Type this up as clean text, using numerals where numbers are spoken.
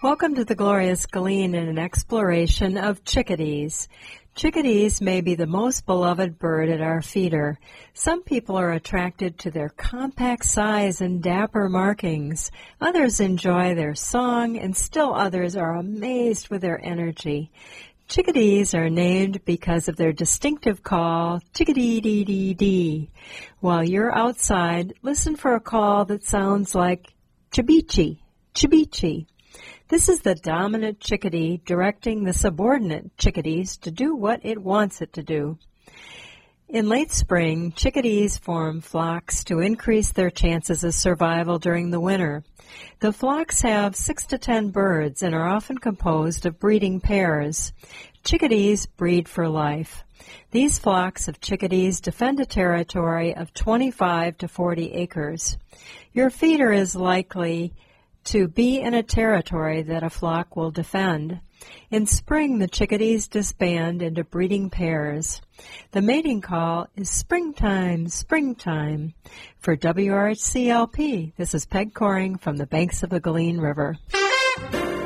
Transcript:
Welcome to the Glorious Galeen and an exploration of chickadees. Chickadees may be the most beloved bird at our feeder. Some people are attracted to their compact size and dapper markings. Others enjoy their song, and still others are amazed with their energy. Chickadees are named because of their distinctive call, chickadee-dee-dee-dee. While you're outside, listen for a call that sounds like chibichi, chibichi. This is the dominant chickadee directing the subordinate chickadees to do what it wants it to do. In late spring, chickadees form flocks to increase their chances of survival during the winter. The flocks have 6 to 10 birds and are often composed of breeding pairs. Chickadees breed for life. These flocks of chickadees defend a territory of 25 to 40 acres. Your feeder is likely to be in a territory that a flock will defend. In spring, the chickadees disband into breeding pairs. The mating call is springtime, springtime. For WRHC-LP, this is Peg Coring from the banks of the Galeen River.